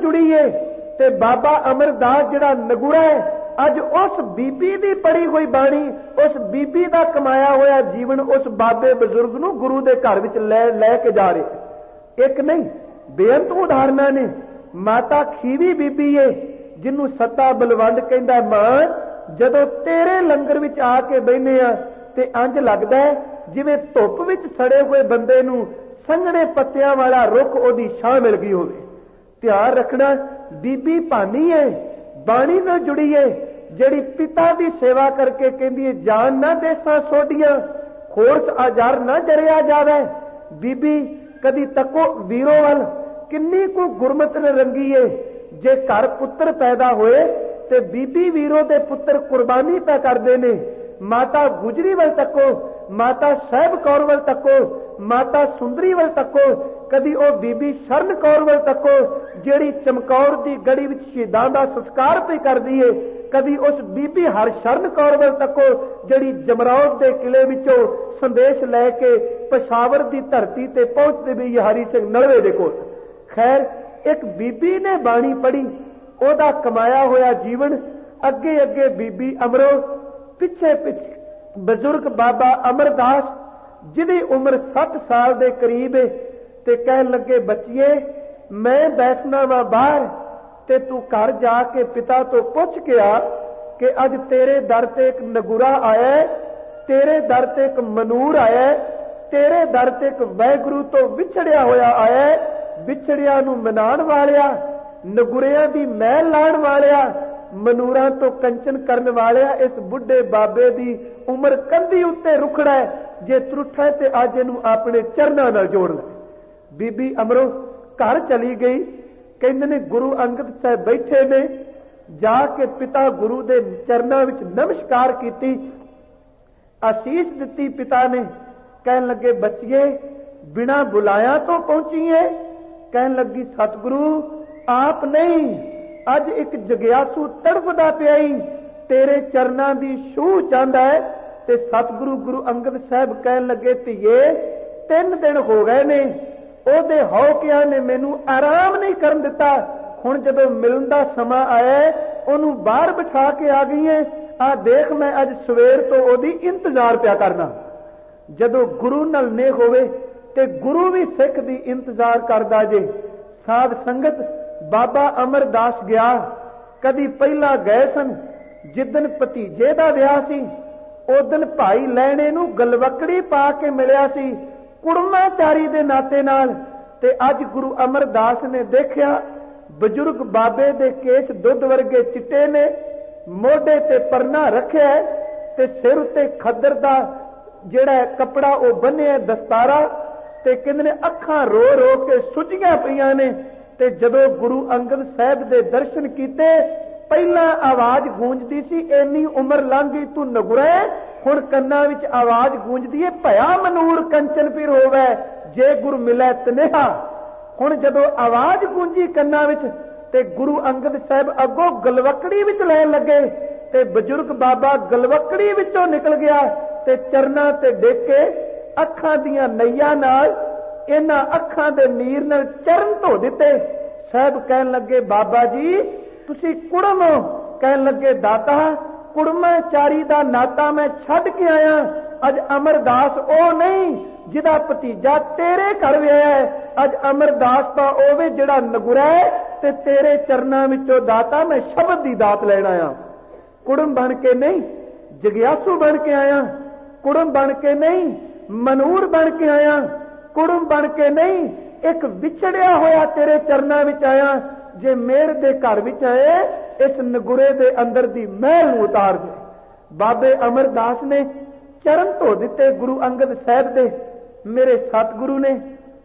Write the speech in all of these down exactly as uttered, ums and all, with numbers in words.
जुड़ीए ते बाबा अमरदास जिहड़ा नगुरा है अज उस बीबी दी पढ़ी हुई बाणी, उस बीबी का कमाया होया जीवन उस बाबे बजुर्ग नूं गुरु के घर विच लै लै के जा रहे। एक नहीं बेअंत उदाहरणा ने। माता खीवी बीबी है जिन्हों सत्ता बलवंड कहंदा, मां जदों तेरे लंगर विच आके बहने आ ते इंज लगदा है जिवें धुप विच सड़े हुए बंदे नूं संघने पत्तियां वाला रुख ओदी छां मिल गई होवे। ध्यान रखना, बीबी भानी है, बाणी नाल जुड़ी है, जिहड़ी पिता की सेवा करके कहंदी है जान ना देसां सोडियां, खोरस आजार ना जरिया जावे। बीबी कदी तको वीरों वाल किन्नी को गुरमत ने रंगी है। जे घर पुत्र पैदा होए ते बीबी वीरों दे पुत्र कुर्बानी पै करदे ने। माता गुजरी वल तको, माता साहब कौर वल तको, माता सुंदरी वल तको, कदी ओ बीबी शरण कौर वल तको जिहड़ी चमकौर दी गड़ी विच शहीदां दा संस्कार पे करदी है। कदी उस बीबी हर शरण कौर वल तको जिहड़ी जमरौद दे किले विचों संदेश लैके पेशावर दी धरती ते पहुंचदे भी हरी सिंह नलवे दे कोल। खैर एक बीबी ने बाणी पढ़ी, ओदा कमाया होया जीवन। अगे अगे बीबी अमरो, पिछे पिछे बजुर्ग बाबा अमरदास जिहदी उम्र सठ साल दे करीब है ते कहन लगे, बच्चिए मैं बैठना वा बाहर ते तू घर जाके पिता तो पुछ के आ कि अज तेरे दर ते एक नगुरा आया है, तेरे दर ते एक मनूर आया है, तेरे दर ते एक वाहिगुरू तो विछड़िया होया आया है, विछड़िया नूं मनाण वालिया, नगुरिया दी महल लाण वालिया, मनूरां तो कंचन करन वालिया। इस बुढ़े बाबे दी उम्र कंधी उत्ते रुखड़ा है, जे त्रुठा ते अज इहनूं अपने चरनां नाल जोड़ ले। बीबी अमरो घर चली गई। कहंदे ने गुरु अंगद साहब बैठे ने, जाके पिता गुरु दे चरनां विच नमस्कार कीती, आशीष दिती पिता ने। कहन लगे, बच्चिए बिना बुलाया तो पहुंची है। कहन लगी, सतगुरु आप नहीं, अज एक जगियासू तड़फदा पिया ही तेरे चरनां दी छूह चाहंदा है। ते सतगुरु गुरु अंगद साहब कहन लगे, धीए तीन दिन हो गए ने, ओदे हौकिया ने मैनू आराम नहीं करन दिता। हुण जदों मिलन दा समा आया ओनू बाहर बिठा के आ गई है। आ देख मैं अज सवेर तो ओदी इंतजार पिया करना। जदों गुरु नाल नेह होवे ते गुरु भी सिख दी इंतजार करदा जे। साध संगत बाबा अमरदास गया, कदी पहला गए सन जिदन भतीजे दा विआह सी, उदन भाई लैणे नू गलवकड़ी पा के मिलिया सी कुड़माचारी दे नाते नाल। ते अज गुरु अमरदास ने देखिया बजुर्ग बाबे दे केश दुध वर्गे चिट्टे ने, मोढे ते परना रखिया ते सिर उत्ते खद्दर दा जिहड़ा कपड़ा ओ बन्निया दस्तारा, ते कहंदे ने अखां रो रो के सुजियां पईयां ने। ते जदों गुरु अंगद साहब दे दर्शन कीते, पहला आवाज गूंजदी सी, इन्नी उम्र लंघ गई तू नगुरा, हुण कन्नां विच आवाज गूंजदी है, भया मनूर कंचन पीर होवे जे गुरु मिलै तनेहा। हुण जदों आवाज गूंजी कन्नां विच ते गुरु अंगद साहब अगों गलवकड़ी विच लैण लगे ते बजुर्ग बाबा गलवकड़ी विचों निकल गया ते चरनां ते डिग के अखां दीयां नईयां नाल इन्हां अखां दे नीर नाल चरण धो दिते। साहब कहन लगे, बाबा जी तुसी कुड़म हो। कहन लगे, दाता कुड़माचारी दा नाता मैं छड्ड के आया। अज अमरदास ओ नहीं जिहदा भतीजा तेरे घर विआहिया है, अज अमरदास तां ओवे जिहड़ा नगुरा है ते तेरे चरनां विचों दाता मैं शब्द दी दात लैण आया। कुड़म बन के नहीं, जगियासू बन के आया। कुड़म बन के नहीं, मनूर बन के आया। कुड़म बन के नहीं, एक विछड़िया होया तेरे चरनां विच आया। जे मेर दे घर विच आए, इस नगुरे दे अंदर दी महल नूं उतार दे। बाबे अमरदास ने चरण धो दिते गुरु अंगद साहब दे। मेरे सतगुरु ने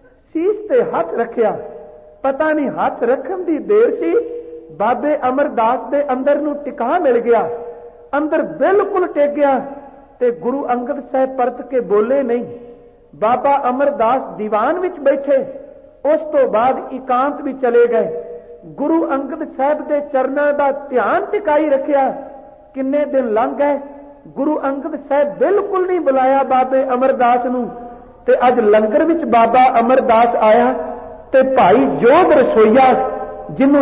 सीस ते हथ रखिया, पता नहीं हथ रखन दी देर सी, बाबे अमरदास दे अंदर नूं टिका मिल गया, अंदर बिल्कुल टेक गया ते गुरु अंगद साहब परत के बोले नहीं। बाबा अमरदास दीवान विच बैठे, उस तो बाद एकांत भी चले गए। गुरु अंगद साहब दे चरनां दा ध्यान टिकाई रखिया। किन्ने दिन लंघ गए, गुरु अंगद साहब बिल्कुल नहीं बुलाया बाबे अमरदास नूं। ते अज लंगर विच बाबा अमरदास आया ते भाई जोध रसोईया जिन्हों